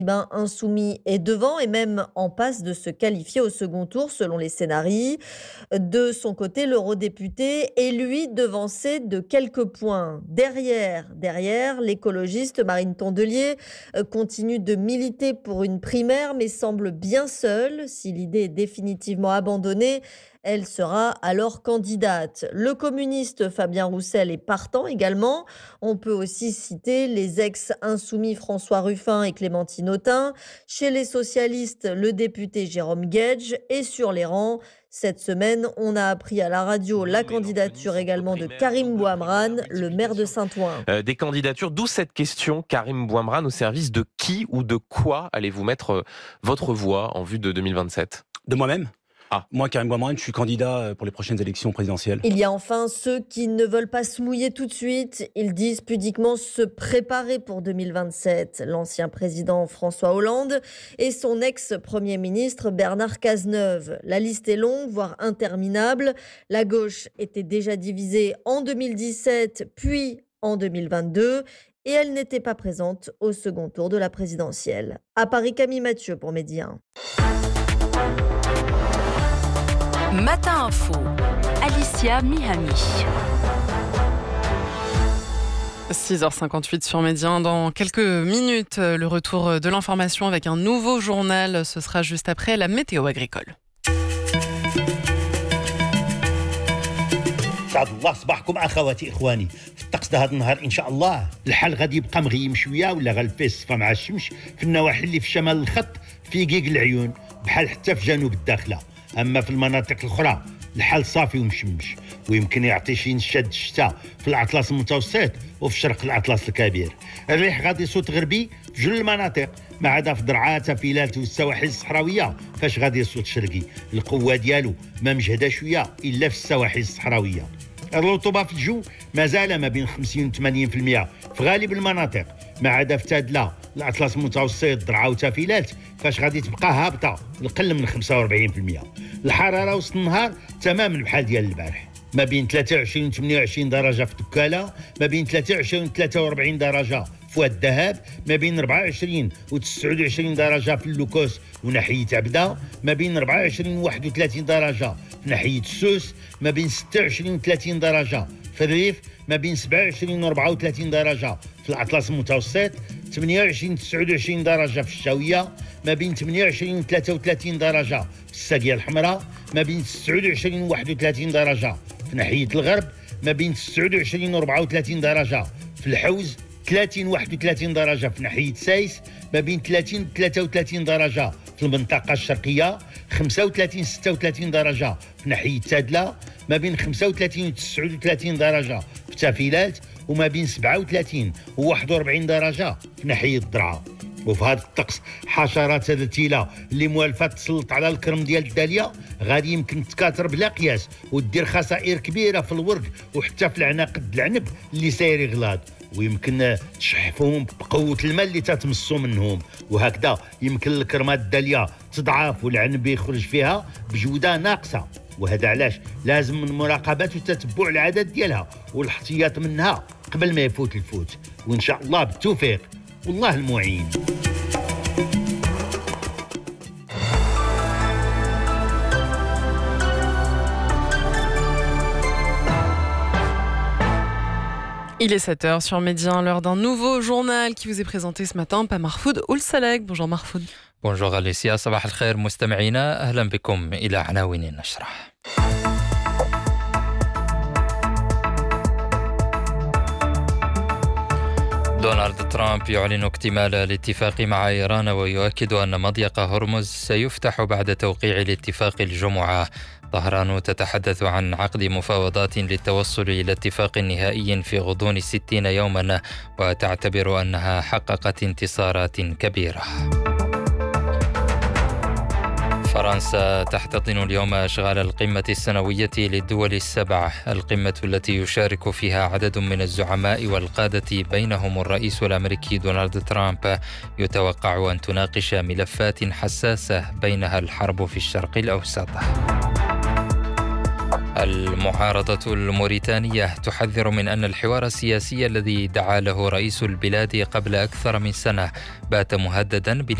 Insoumis est devant et même en passe de se qualifier au second tour selon les scénarios. De son côté, l'eurodéputé est lui devancé de quelques points. Derrière, l'écologiste Marine Tondelier continue de militer pour une primaire mais semble bien seule. Si l'idée est définitivement abandonnée, elle sera alors candidate. Le communiste Fabien Roussel est partant également. On peut aussi citer les ex-insoumis François Ruffin et Clémentine Autain. Chez les socialistes, le député Jérôme Guedj est sur les rangs. Cette semaine, on a appris à la radio la candidature également de Karim Bouamran, le maire de Saint-Ouen. Des candidatures, d'où cette question, Karim Bouamran, au service de qui ou de quoi allez-vous mettre votre voix en vue de 2027 ? De moi-même ? Moi, Karim Bouamran, je suis candidat pour les prochaines élections présidentielles. Il y a enfin ceux qui ne veulent pas se mouiller tout de suite. Ils disent pudiquement se préparer pour 2027. L'ancien président François Hollande et son ex-premier ministre Bernard Cazeneuve. La liste est longue, voire interminable. La gauche était déjà divisée en 2017, puis en 2022. Et elle n'était pas présente au second tour de la présidentielle. À Paris, Camille Mathieu pour Midi 1. Matin Info, Alicia Mihami. 6h58 sur Midi 1. Dans quelques minutes, le retour de l'information avec un nouveau journal. Ce sera juste après la météo agricole. سعد الله صباحكم اخواتي اخواني في الطقس ده هذا النهار ان شاء الله الحال غادي يبقى مغيم شويه ولا غالفيه الصفا مع الشمس في النواحي اللي في شمال الخط في قيق العيون بحال حتى في جنوب الداخله. اما في المناطق الاخرى الحال صافي ومشمش ويمكن يعطي شي نشاد الشتاء في الاطلس المتوسط وفي شرق الاطلس الكبير. الريح غادي يصوت غربي في جل المناطق ما عدا في درعات فيلات والسواحل الصحراويه فاش غادي يصوت شرقي. القوه ديالو ما مجهده شويه الا في السواحل الصحراويه. الرطوبه في الجو مازال ما بين 50 و 80% في غالب المناطق ما عدا في تادله الاطلس المتوسط درعا وتافيلات فاش غادي تبقى هابطه القل من 45%. الحراره وسط النهار تماما بحال ديال البارح ما بين 23 و 28 درجه في دكاله ما بين 23 و 43 درجه في واد الذهب ما بين 24 و 29 درجه في اللوكوس وناحيه عبده ما بين 24 و 31 درجه في ناحيه السوس ما بين 26 و 30 درجه في الريف ما بين 27 و 34 درجه في الاطلس المتوسط 28 و 29 درجه في الشاويه ما بين 28 و 33 درجه في الساقيه الحمراء ما بين 29 و 31 درجه في ناحيه الغرب ما بين 29 و 34 درجه في الحوز 30 و 31 درجه في ناحيه سايس ما بين 30 و 33 درجه في المنطقه الشرقيه 35 و 36 درجه في ناحيه تادله ما بين 35 و 39 درجه في تافيلات وما بين 37 و 41 درجه في ناحيه الدرعا. وفي هذا الطقس حشرات الرتيله اللي موالفه تسلط على الكرم ديال الداليه غادي يمكن تكاثر بلا قياس ودير خسائر كبيره في الورق وحتى في العناقد العنب اللي ساير يغلاض ويمكن تشحفهم بقوه الماء اللي تتمصوا منهم وهكذا يمكن الكرمات الداليه تضعف والعنب يخرج فيها بجوده ناقصه. وهذا علاش لازم من مراقبه وتتبع العدد ديالها والاحتياط منها قبل ما يفوت الفوت وان شاء الله بالتوفيق والله المعين. Il est 7h sur Midi 1, l'heure d'un nouveau journal qui vous est présenté ce matin par Mahfoud Oulsalek. Bonjour Mahfoud. Bonjour Alicia, صباح الخير مستمعينا، أهلا بكم إلى عناوين النشرة. دونالد ترامب يعلن اكتمال الاتفاق مع إيران ويؤكد أن مضيق هرمز سيفتح بعد توقيع الاتفاق الجمعة. طهران تتحدث عن عقد مفاوضات للتوصل إلى اتفاق نهائي في غضون 60 يوما وتعتبر أنها حققت انتصارات كبيرة. فرنسا تحتضن اليوم أشغال القمة السنوية للدول السبع، القمة التي يشارك فيها عدد من الزعماء والقادة بينهم الرئيس الأمريكي دونالد ترامب. يتوقع أن تناقش ملفات حساسة بينها الحرب في الشرق الأوسط. المعارضة الموريتانية تحذر من أن الحوار السياسي الذي دعا له رئيس البلاد قبل أكثر من سنة بات مهددا